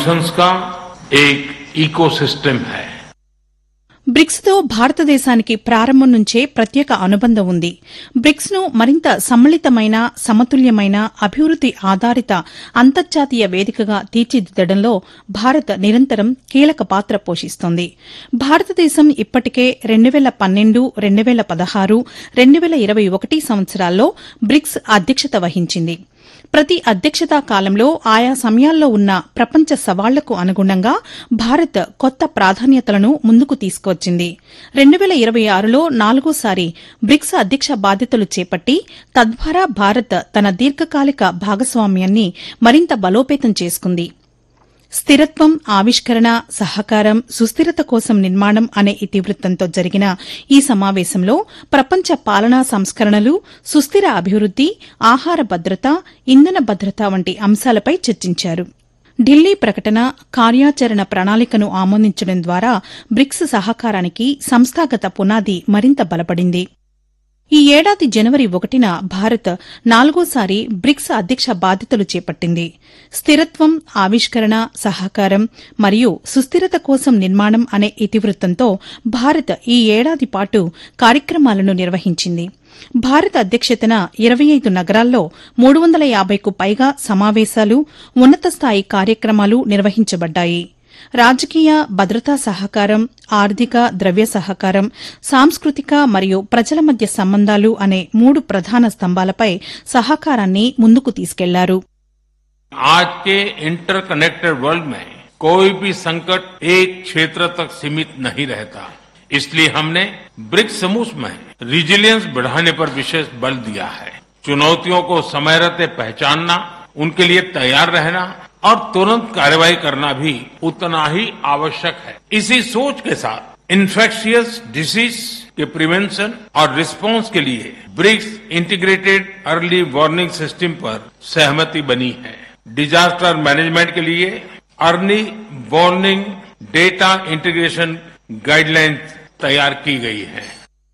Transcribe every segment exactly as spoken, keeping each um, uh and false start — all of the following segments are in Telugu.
सॉल्यूशंस का एक इकोसिस्टम है। బ్రిక్స్ తో భారతదేశానికి ప్రారంభం నుంచే ప్రత్యేక అనుబంధం ఉంది. బ్రిక్స్ ను మరింత సమ్మిళితమైన, సమతుల్యమైన, అభివృద్ది ఆధారిత అంతర్జాతీయ వేదికగా తీర్చిదిద్దడంలో భారత్ నిరంతరం కీలక పాత్ర పోషిస్తోంది. భారతదేశం ఇప్పటికే రెండు వేల పన్నెండు, రెండు వేల పదహారు, రెండు వేల ఇరవై ఒకటి సంవత్సరాల్లో బ్రిక్స్ అధ్యక్షత వహించింది. ప్రతి అధ్యక్షతా కాలంలో ఆయా సమయాల్లో ఉన్న ప్రపంచ సవాళ్లకు అనుగుణంగా భారత్ కొత్త ప్రాధాన్యతలను ముందుకు తీసుకువచ్చింది. రెండు వేల ఇరవై ఆరులో నాలుగోసారి బ్రిక్స్ అధ్యక్ష బాధ్యతలు చేపట్టి తద్వారా భారత్ తన దీర్ఘకాలిక భాగస్వామ్యాన్ని మరింత బలోపేతం చేసుకుంది. స్థిరత్వం, ఆవిష్కరణ, సహకారం, సుస్థిరత కోసం నిర్మాణం అనే ఇతివృత్తంతో జరిగిన ఈ సమావేశంలో ప్రపంచ పాలనా సంస్కరణలు, సుస్థిర అభివృద్ది, ఆహార భద్రత, ఇంధన భద్రత వంటి అంశాలపై చర్చించారు. ఢిల్లీ ప్రకటన, కార్యాచరణ ప్రణాళికను ఆమోదించడం ద్వారా బ్రిక్స్ సహకారానికి సంస్థాగత పునాది మరింత బలపడింది. ఈ ఏడాది జనవరి ఒకటిన భారత్ నాలుగోసారి బ్రిక్స్ అధ్యక్ష బాధ్యతలు చేపట్టింది. స్థిరత్వం, ఆవిష్కరణ, సహకారం మరియు సుస్థిరత కోసం నిర్మాణం అనే ఇతివృత్తంతో భారత్ ఈ ఏడాది పాటు కార్యక్రమాలను నిర్వహించింది. భారత అధ్యక్షతన ఇరవై ఐదు నగరాల్లో మూడు వందల యాభైకు పైగా సమావేశాలు, ఉన్నతస్థాయి కార్యక్రమాలు నిర్వహించబడ్డాయి. రాజకీయ, భద్రతా సహకారం, ఆర్థిక, ద్రవ్య సహకారం, సాంస్కృతిక మరియు ప్రజల మధ్య సంబంధాలు అనే మూడు ప్రధాన స్తంభాలపై సహకారాన్ని ముందుకు తీసుకెళ్లారు. आज के इंटरकनेक्टेड वर्ल्ड में कोई भी संकट एक क्षेत्र तक सीमित नहीं रहता, इसलिए हमने ब्रिक्स समूह में रिजिलियंस बढ़ाने पर विशेष बल दिया है। चुनौतियों को समय रहते पहचानना, उनके लिए तैयार रहना और तुरंत कार्रवाई करना भी उतना ही आवश्यक है। इसी सोच के साथ इन्फेक्शियस डिसीज के प्रिवेंशन और रिस्पांस के लिए BRICS integrated early warning system पर सहमति बनी है। डिजास्टर मैनेजमेंट के लिए early warning data integration guidelines तैयार की गई है।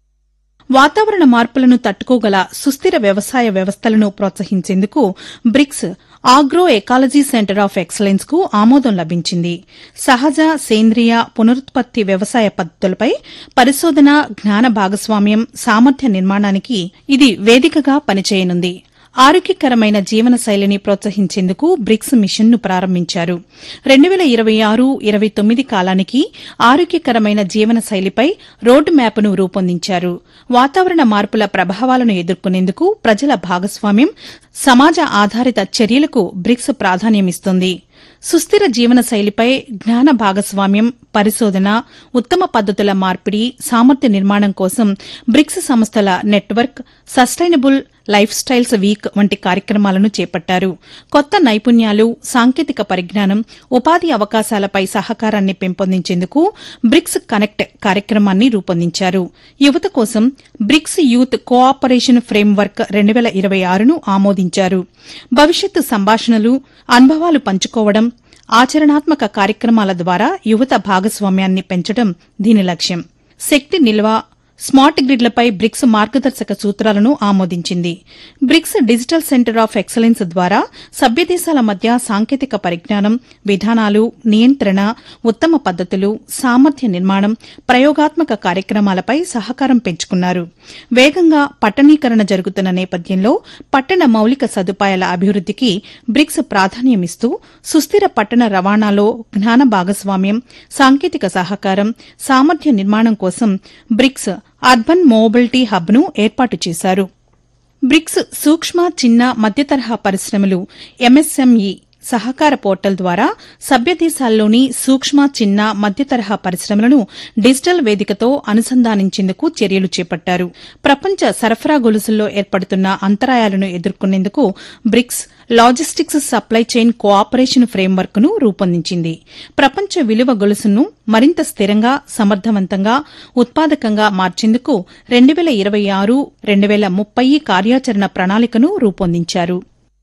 వాతావరణ మార్పులను తట్టుకోగల సుస్థిర వ్యవసాయ వ్యవస్థలను ప్రోత్సహించేందుకు bricks agro ecology centre of excellence కు ఆమోదం లభించింది. సహజ, సేంద్రియ, పునరుత్పత్తి వ్యవసాయ పద్దతులపై పరిశోధన, జ్ఞాన భాగస్వామ్యం, సామర్థ్య నిర్మాణానికి ఇది వేదికగా పనిచేయనుంది. ఆరోగ్యకరమైన జీవన శైలిని ప్రోత్సహించేందుకు బ్రిక్స్ మిషన్ ను ప్రారంభించారు. రెండు వేల ఇరవై ఆరు ఇరవై తొమ్మిది కాలానికి ఆరోగ్యకరమైన జీవన శైలిపై రోడ్ మ్యాప్ను రూపొందించారు. వాతావరణ మార్పుల ప్రభావాలను ఎదుర్కొనేందుకు ప్రజల భాగస్వామ్యం, సమాజ ఆధారిత చర్యలకు బ్రిక్స్ ప్రాధాన్యమిస్తుంది. సుస్థిర జీవన శైలిపై జ్ఞాన భాగస్వామ్యం, పరిశోధన, ఉత్తమ పద్దతుల మార్పిడి, సామర్థ్య నిర్మాణం కోసం బ్రిక్స్ సంస్థల network, sustainable life styles week వంటి కార్యక్రమాలను చేపట్టారు. కొత్త నైపుణ్యాలు, సాంకేతిక పరిజ్ఞానం, ఉపాధి అవకాశాలపై సహకారాన్ని పెంపొందించేందుకు బ్రిక్స్ కనెక్ట్ కార్యక్రమాన్ని రూపొందించారు. యువత కోసం బ్రిక్స్ యూత్ కోఆపరేషన్ ఫ్రేమ్వర్క్ రెండు వేల ఇరవై ఆరును ఆమోదించారు. భవిష్యత్తు సంభాషణలు, అనుభవాలు పంచుకోవడం, ఆచరణాత్మక కార్యక్రమాల ద్వారా యువత భాగస్వామ్యాన్ని పెంచడం దీని లక్ష్యం. శక్తి నిల్వ, స్మార్ట్ గ్రిడ్లపై బ్రిక్స్ మార్గదర్శక సూత్రాలను ఆమోదించింది. Bricks digital centre of excellence ద్వారా సభ్యదేశాల మధ్య సాంకేతిక పరిజ్ఞానం, విధానాలు, నియంత్రణ, ఉత్తమ పద్దతులు, సామర్థ్య నిర్మాణం, ప్రయోగాత్మక కార్యక్రమాలపై సహకారం పెంచుకున్నారు. వేగంగా పట్టణీకరణ జరుగుతున్న నేపథ్యంలో పట్టణ మౌలిక సదుపాయాల అభివృద్దికి బ్రిక్స్ ప్రాధాన్యమిస్తూ సుస్థిర పట్టణ రవాణాలో జ్ఞాన భాగస్వామ్యం, సాంకేతిక సహకారం, సామర్థ్య నిర్మాణం కోసం బ్రిక్స్ అర్బన్ మొబిలిటీ హబ్ ను ఏర్పాటు చేశారు. బ్రిక్స్ సూక్ష్మ, చిన్న, మధ్యతరహా పరిశ్రమలు ఎంఎస్ఎంఈ సహకార పోర్టల్ ద్వారా సభ్యదేశాల్లోని సూక్ష్మ, చిన్న, మధ్యతరహా పరిశ్రమలను డిజిటల్ వేదికతో అనుసంధానించేందుకు చర్యలు చేపట్టారు. ప్రపంచ సరఫరా గొలుసుల్లో ఏర్పడుతున్న అంతరాయాలను ఎదుర్కొనేందుకు bricks logistics supply chain cooperation framework ను రూపొందించింది. ప్రపంచ విలువ గొలుసును మరింత స్థిరంగా, సమర్థవంతంగా, ఉత్పాదకంగా మార్చేందుకు రెండు వేల ఇరవై ఆరు రెండు వేల ముప్పై కార్యాచరణ ప్రణాళికను రూపొందించారు.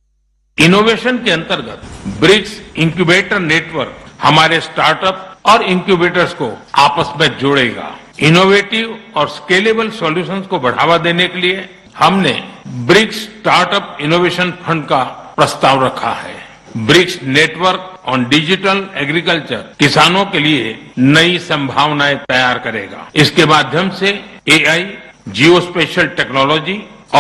इनोवेशन के अंतर्गत ब्रिक्स इंक्यूबेटर नेटवर्क हमारे स्टार्टअप और इंक्यूबेटर्स को आपस में जोड़ेगा। इनोवेटिव और स्केलेबल सॉल्यूशंस को बढ़ावा देने के लिए हमने ब्रिक्स स्टार्टअप इनोवेशन फंड का प्रस्ताव रखा है। BRICS network on digital agriculture किसानों के लिए नई संभावनाएं तैयार करेगा। इसके माध्यम से एआई, जियो स्पेशल टेक्नोलॉजी